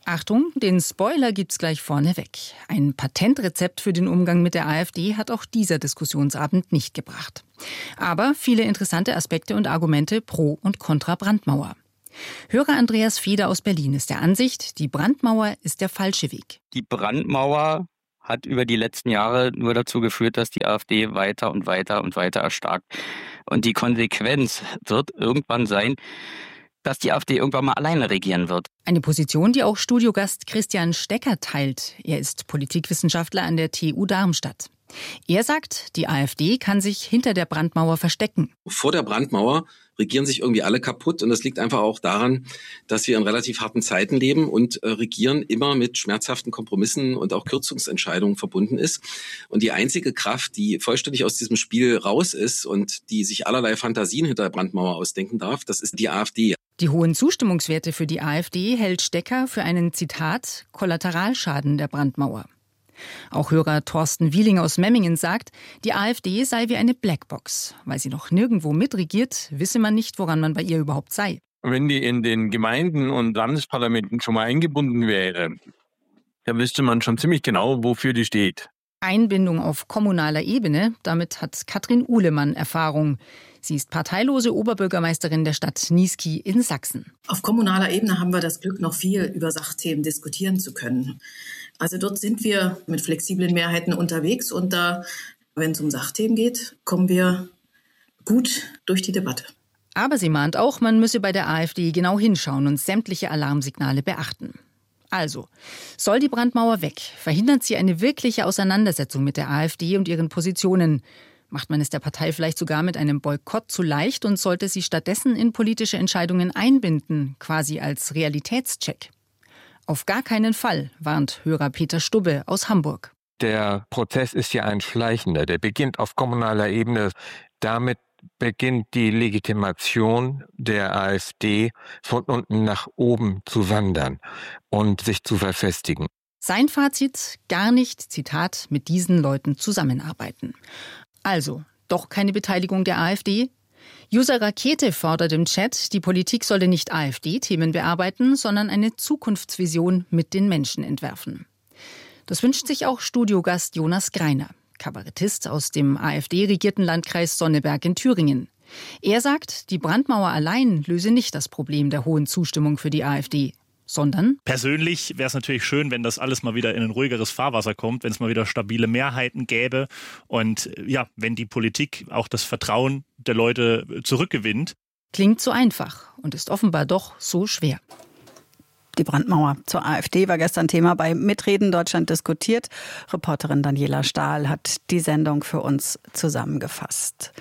Achtung, den Spoiler gibt's gleich vorneweg. Ein Patentrezept für den Umgang mit der AfD hat auch dieser Diskussionsabend nicht gebracht. Aber viele interessante Aspekte und Argumente pro und contra Brandmauer. Hörer Andreas Feder aus Berlin ist der Ansicht, die Brandmauer ist der falsche Weg. Die Brandmauer hat über die letzten Jahre nur dazu geführt, dass die AfD weiter und weiter und weiter erstarkt. Und die Konsequenz wird irgendwann sein, dass die AfD irgendwann mal alleine regieren wird. Eine Position, die auch Studiogast Christian Stecker teilt. Er ist Politikwissenschaftler an der TU Darmstadt. Er sagt, die AfD kann sich hinter der Brandmauer verstecken. Vor der Brandmauer regieren sich irgendwie alle kaputt und das liegt einfach auch daran, dass wir in relativ harten Zeiten leben und Regieren immer mit schmerzhaften Kompromissen und auch Kürzungsentscheidungen verbunden ist. Und die einzige Kraft, die vollständig aus diesem Spiel raus ist und die sich allerlei Fantasien hinter der Brandmauer ausdenken darf, das ist die AfD. Die hohen Zustimmungswerte für die AfD hält Stecker für einen, Zitat, Kollateralschaden der Brandmauer. Auch Hörer Thorsten Wieling aus Memmingen sagt, die AfD sei wie eine Blackbox. Weil sie noch nirgendwo mitregiert, wisse man nicht, woran man bei ihr überhaupt sei. Wenn die in den Gemeinden und Landesparlamenten schon mal eingebunden wäre, dann wüsste man schon ziemlich genau, wofür die steht. Einbindung auf kommunaler Ebene, damit hat Katrin Uhlemann Erfahrung. Sie ist parteilose Oberbürgermeisterin der Stadt Niesky in Sachsen. Auf kommunaler Ebene haben wir das Glück, noch viel über Sachthemen diskutieren zu können. Also dort sind wir mit flexiblen Mehrheiten unterwegs und da, wenn es um Sachthemen geht, kommen wir gut durch die Debatte. Aber sie mahnt auch, man müsse bei der AfD genau hinschauen und sämtliche Alarmsignale beachten. Also, soll die Brandmauer weg? Verhindert sie eine wirkliche Auseinandersetzung mit der AfD und ihren Positionen? Macht man es der Partei vielleicht sogar mit einem Boykott zu leicht und sollte sie stattdessen in politische Entscheidungen einbinden, quasi als Realitätscheck? Auf gar keinen Fall, warnt Hörer Peter Stubbe aus Hamburg. Der Prozess ist ja ein schleichender, der beginnt auf kommunaler Ebene. Damit beginnt die Legitimation der AfD von unten nach oben zu wandern und sich zu verfestigen. Sein Fazit, gar nicht, Zitat, mit diesen Leuten zusammenarbeiten. Also, doch keine Beteiligung der AfD? User Rakete fordert im Chat, die Politik solle nicht AfD-Themen bearbeiten, sondern eine Zukunftsvision mit den Menschen entwerfen. Das wünscht sich auch Studiogast Jonas Greiner, Kabarettist aus dem AfD-regierten Landkreis Sonneberg in Thüringen. Er sagt, die Brandmauer allein löse nicht das Problem der hohen Zustimmung für die AfD, sondern persönlich wäre es natürlich schön, wenn das alles mal wieder in ein ruhigeres Fahrwasser kommt, wenn es mal wieder stabile Mehrheiten gäbe und ja, wenn die Politik auch das Vertrauen der Leute zurückgewinnt. Klingt so einfach und ist offenbar doch so schwer. Die Brandmauer zur AfD war gestern Thema bei Mitreden Deutschland diskutiert. Reporterin Daniela Stahl hat die Sendung für uns zusammengefasst.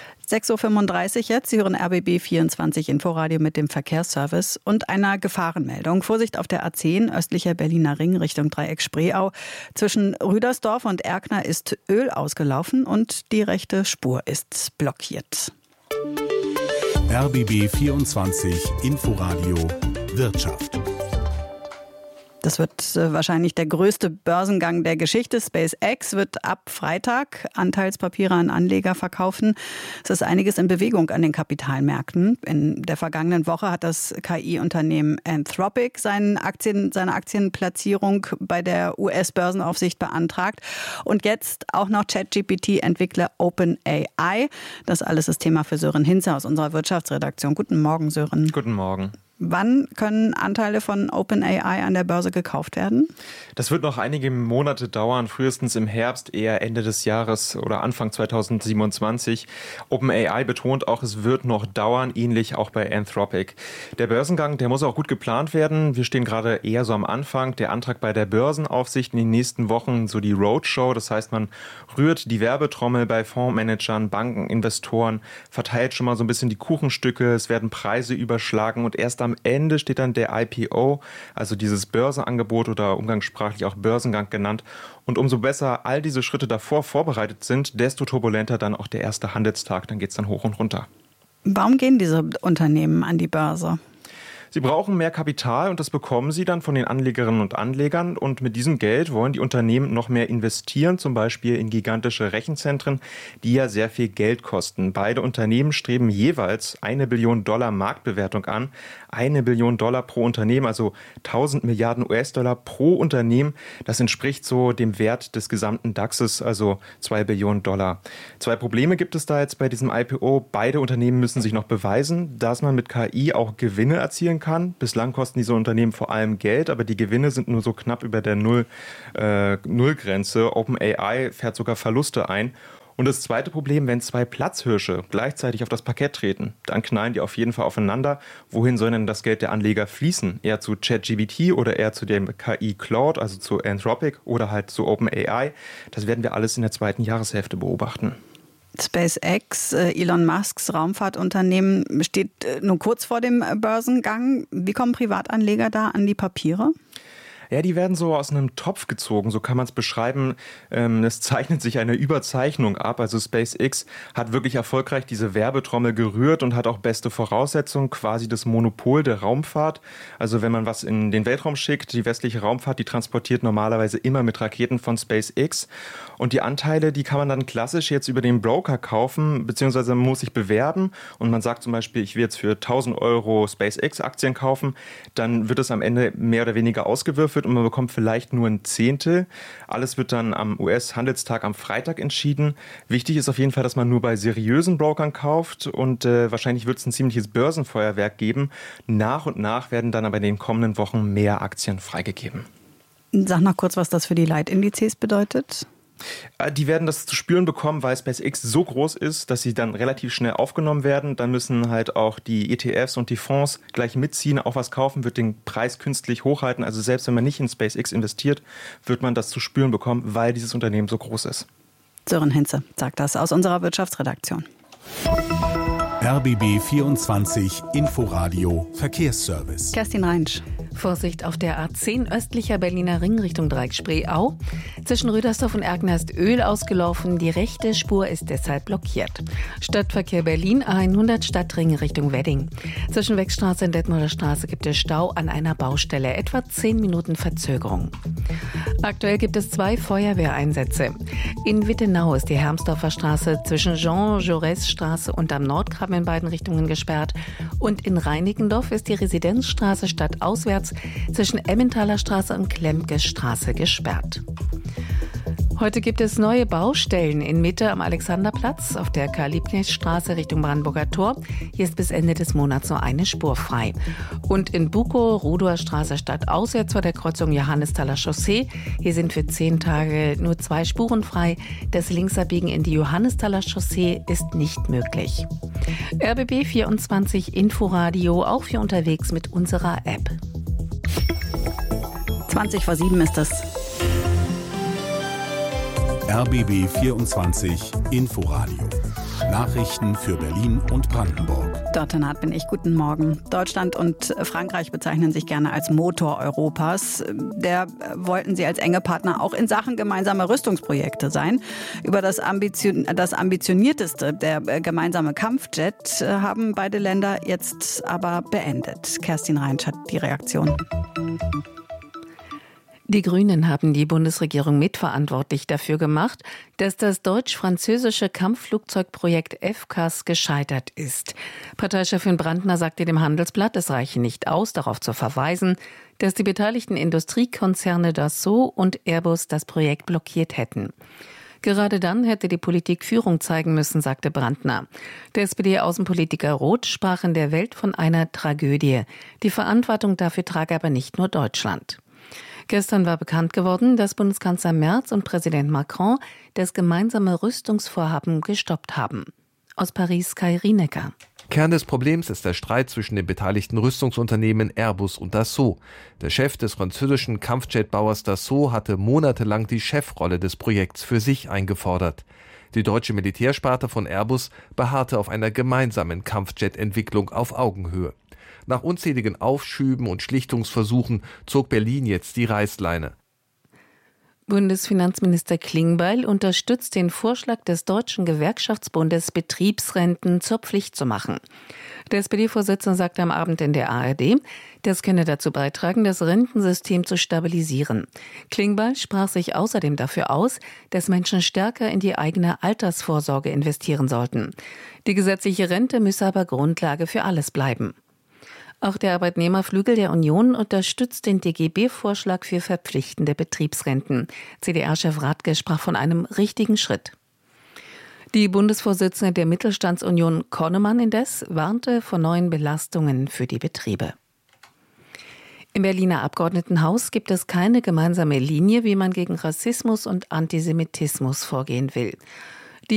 6.35 Uhr jetzt. Sie hören RBB 24 Inforadio mit dem Verkehrsservice und einer Gefahrenmeldung. Vorsicht auf der A10 östlicher Berliner Ring Richtung Dreieck Spreeau. Zwischen Rüdersdorf und Erkner ist Öl ausgelaufen und die rechte Spur ist blockiert. RBB 24 Inforadio Wirtschaft. Das wird wahrscheinlich der größte Börsengang der Geschichte. SpaceX wird ab Freitag Anteilspapiere an Anleger verkaufen. Es ist einiges in Bewegung an den Kapitalmärkten. In der vergangenen Woche hat das KI-Unternehmen Anthropic seine Aktienplatzierung bei der US-Börsenaufsicht beantragt. Und jetzt auch noch ChatGPT-Entwickler OpenAI. Das alles ist Thema für Sören Hinze aus unserer Wirtschaftsredaktion. Guten Morgen, Sören. Guten Morgen. Wann können Anteile von OpenAI an der Börse gekauft werden? Das wird noch einige Monate dauern, frühestens im Herbst, eher Ende des Jahres oder Anfang 2027. OpenAI betont auch, es wird noch dauern, ähnlich auch bei Anthropic. Der Börsengang, der muss auch gut geplant werden. Wir stehen gerade eher so am Anfang. Der Antrag bei der Börsenaufsicht in den nächsten Wochen, so die Roadshow. Das heißt, man rührt die Werbetrommel bei Fondsmanagern, Banken, Investoren, verteilt schon mal so ein bisschen die Kuchenstücke. Es werden Preise überschlagen und erst am Ende steht dann der IPO, also dieses Börsenangebot oder umgangssprachlich auch Börsengang genannt. Und umso besser all diese Schritte davor vorbereitet sind, desto turbulenter dann auch der erste Handelstag. Dann geht es dann hoch und runter. Warum gehen diese Unternehmen an die Börse? Sie brauchen mehr Kapital und das bekommen sie dann von den Anlegerinnen und Anlegern. Und mit diesem Geld wollen die Unternehmen noch mehr investieren, zum Beispiel in gigantische Rechenzentren, die ja sehr viel Geld kosten. Beide Unternehmen streben jeweils $1 Billion Marktbewertung an. $1 Billion pro Unternehmen, also 1000 Milliarden US-Dollar pro Unternehmen. Das entspricht so dem Wert des gesamten DAXes, also $2 Billionen. 2 Probleme gibt es da jetzt bei diesem IPO. Beide Unternehmen müssen sich noch beweisen, dass man mit KI auch Gewinne erzielen kann. Bislang kosten diese Unternehmen vor allem Geld, aber die Gewinne sind nur so knapp über der Nullgrenze. OpenAI fährt sogar Verluste ein. Und das zweite Problem, wenn 2 Platzhirsche gleichzeitig auf das Parkett treten, dann knallen die auf jeden Fall aufeinander. Wohin soll denn das Geld der Anleger fließen? Eher zu ChatGPT oder eher zu dem KI Claude, also zu Anthropic oder halt zu OpenAI? Das werden wir alles in der zweiten Jahreshälfte beobachten. SpaceX, Elon Musks Raumfahrtunternehmen, steht nun kurz vor dem Börsengang. Wie kommen Privatanleger da an die Papiere? Ja, die werden so aus einem Topf gezogen, so kann man es beschreiben. Es zeichnet sich eine Überzeichnung ab. Also SpaceX hat wirklich erfolgreich diese Werbetrommel gerührt und hat auch beste Voraussetzungen, quasi das Monopol der Raumfahrt. Also wenn man was in den Weltraum schickt, die westliche Raumfahrt, die transportiert normalerweise immer mit Raketen von SpaceX. Und die Anteile, die kann man dann klassisch jetzt über den Broker kaufen, beziehungsweise man muss sich bewerben und man sagt zum Beispiel, ich will jetzt für 1.000 € SpaceX-Aktien kaufen, dann wird es am Ende mehr oder weniger ausgewürfelt und man bekommt vielleicht nur ein Zehntel. Alles wird dann am US-Handelstag am Freitag entschieden. Wichtig ist auf jeden Fall, dass man nur bei seriösen Brokern kauft und wahrscheinlich wird es ein ziemliches Börsenfeuerwerk geben. Nach und nach werden dann aber in den kommenden Wochen mehr Aktien freigegeben. Sag noch kurz, was das für die Leitindizes bedeutet. Die werden das zu spüren bekommen, weil SpaceX so groß ist, dass sie dann relativ schnell aufgenommen werden. Dann müssen halt auch die ETFs und die Fonds gleich mitziehen, auch was kaufen, wird den Preis künstlich hochhalten. Also selbst wenn man nicht in SpaceX investiert, wird man das zu spüren bekommen, weil dieses Unternehmen so groß ist. Sören Hinze sagt das aus unserer Wirtschaftsredaktion. RBB 24 Inforadio Verkehrsservice. Kerstin Reinsch. Vorsicht auf der A10 östlicher Berliner Ring Richtung Dreieck-Spree-Au. Zwischen Rüdersdorf und Erkner ist Öl ausgelaufen. Die rechte Spur ist deshalb blockiert. Stadtverkehr Berlin A100 Stadtring Richtung Wedding. Zwischen Wegstraße und Detmolder Straße gibt es Stau an einer Baustelle. Etwa 10 Minuten Verzögerung. Aktuell gibt es 2 Feuerwehreinsätze. In Wittenau ist die Hermsdorfer Straße zwischen Jean-Jaurès-Straße und am Nordgraben in beiden Richtungen gesperrt. Und in Reinickendorf ist die Residenzstraße stadtauswärts zwischen Emmentaler Straße und Klemkes Straße gesperrt. Heute gibt es neue Baustellen in Mitte am Alexanderplatz auf der Karl-Liebknecht-Straße Richtung Brandenburger Tor. Hier ist bis Ende des Monats nur eine Spur frei. Und in Bukow, Rudower Straße stadtauswärts vor der Kreuzung Johannisthaler Chaussee. Hier sind für 10 Tage nur 2 Spuren frei. Das Linksabbiegen in die Johannisthaler Chaussee ist nicht möglich. RBB 24 Inforadio, auch für unterwegs mit unserer App. 7:20 ist das. RBB 24 Inforadio. Nachrichten für Berlin und Brandenburg. Dr. Naht bin ich. Guten Morgen. Deutschland und Frankreich bezeichnen sich gerne als Motor Europas. Der wollten sie als enge Partner auch in Sachen gemeinsame Rüstungsprojekte sein. Über das ambitionierteste, der gemeinsame Kampfjet, haben beide Länder jetzt aber beendet. Kerstin Reinsch hat die Reaktion. Die Grünen haben die Bundesregierung mitverantwortlich dafür gemacht, dass das deutsch-französische Kampfflugzeugprojekt FCAS gescheitert ist. Parteichefin Brandner sagte dem Handelsblatt, es reiche nicht aus, darauf zu verweisen, dass die beteiligten Industriekonzerne Dassault und Airbus das Projekt blockiert hätten. Gerade dann hätte die Politik Führung zeigen müssen, sagte Brandner. Der SPD-Außenpolitiker Roth sprach in der Welt von einer Tragödie. Die Verantwortung dafür trage aber nicht nur Deutschland. Gestern war bekannt geworden, dass Bundeskanzler Merz und Präsident Macron das gemeinsame Rüstungsvorhaben gestoppt haben. Aus Paris Kai Rienecker. Kern des Problems ist der Streit zwischen den beteiligten Rüstungsunternehmen Airbus und Dassault. Der Chef des französischen Kampfjetbauers Dassault hatte monatelang die Chefrolle des Projekts für sich eingefordert. Die deutsche Militärsparte von Airbus beharrte auf einer gemeinsamen Kampfjet-Entwicklung auf Augenhöhe. Nach unzähligen Aufschüben und Schlichtungsversuchen zog Berlin jetzt die Reißleine. Bundesfinanzminister Klingbeil unterstützt den Vorschlag des Deutschen Gewerkschaftsbundes, Betriebsrenten zur Pflicht zu machen. Der SPD-Vorsitzende sagte am Abend in der ARD, das könne dazu beitragen, das Rentensystem zu stabilisieren. Klingbeil sprach sich außerdem dafür aus, dass Menschen stärker in die eigene Altersvorsorge investieren sollten. Die gesetzliche Rente müsse aber Grundlage für alles bleiben. Auch der Arbeitnehmerflügel der Union unterstützt den DGB-Vorschlag für verpflichtende Betriebsrenten. CDR-Chef Radke sprach von einem richtigen Schritt. Die Bundesvorsitzende der Mittelstandsunion Konnemann indes warnte vor neuen Belastungen für die Betriebe. Im Berliner Abgeordnetenhaus gibt es keine gemeinsame Linie, wie man gegen Rassismus und Antisemitismus vorgehen will.